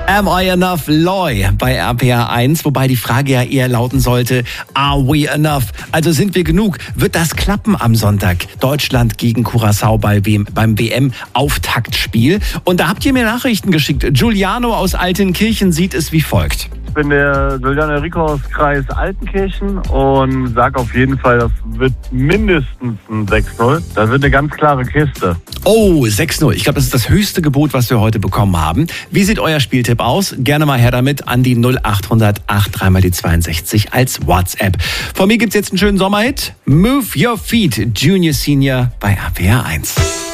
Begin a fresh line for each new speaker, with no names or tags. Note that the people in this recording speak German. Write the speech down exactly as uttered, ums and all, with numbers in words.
Am I Enough Loy bei R P R eins, wobei die Frage ja eher lauten sollte, are we enough? Also sind wir genug? Wird das klappen am Sonntag? Deutschland gegen Curaçao bei w- beim W M-Auftaktspiel. Und da habt ihr mir Nachrichten geschickt. Giuliano aus Altenkirchen sieht es wie folgt.
Ich bin der Giuliano Enrico aus Kreis Altenkirchen und sag auf jeden Fall, das wird mindestens ein sechs null. Das wird eine ganz klare Kiste.
Oh, sechs null. Ich glaube, das ist das höchste Gebot, was wir heute bekommen haben. Wie sieht euer Spieltipp aus? Gerne mal her damit an die null acht hundert acht drei mal die zweiundsechzig als WhatsApp. Von mir gibt's jetzt einen schönen Sommerhit. Move Your Feet, Junior Senior bei R P R eins.